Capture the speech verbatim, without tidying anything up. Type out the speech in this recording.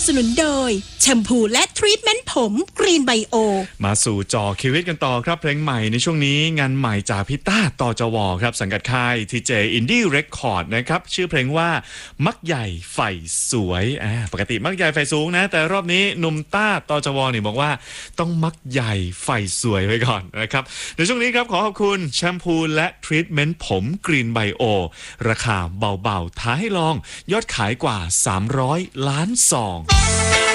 สนุนโดยแชมพูและทรีทเมนต์ผมกรีนไบโอมาสู่จอคิวิตกันต่อครับเพลงใหม่ในช่วงนี้งานใหม่จากพี่ต้าตจวครับสังกัดค่าย ที เจ Indie Record นะครับชื่อเพลงว่ามักใหญ่ไฟสวยอ่าปกติมักใหญ่ไฟสูงนะแต่รอบนี้หนุ่มต้าตจวเนี่ยบอกว่าต้องมักใหญ่ไฟสวยไว้ก่อนนะครับในช่วงนี้ครับขอขอบคุณแชมพูและทรีทเมนต์ผมกรีนไบโอราคาเบาๆท้าให้ลองยอดขายกว่าสามร้อยล้านซอง